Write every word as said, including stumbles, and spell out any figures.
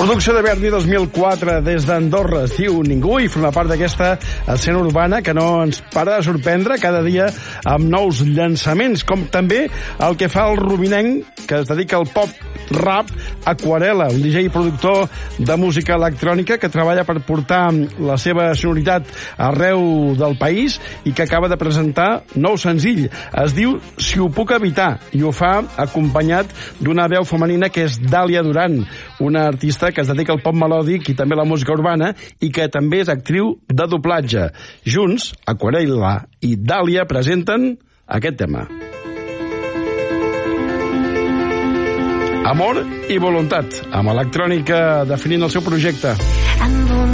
Producció de Berni dos mil quatre des d'Andorra, es diu Ningú, i forma part d'aquesta escena urbana que no ens para de sorprendre cada dia amb nous llançaments, com també el que fa el rubinenc, que es dedica al pop rap, Aquarela, un D J i productor de música electrònica que treballa per portar la seva sonoritat arreu del país i que acaba de presentar nou senzill. Es diu Si ho puc evitar, i ho fa acompanyat d'una veu femenina que és Dàlia Duran, una artista que es dedica al pop melòdic i també a la música urbana i que també és actriu de doblatge. Junts, Aquarela i Dàlia presenten aquest tema. Amor i voluntat, amb electrònica definint el seu projecte.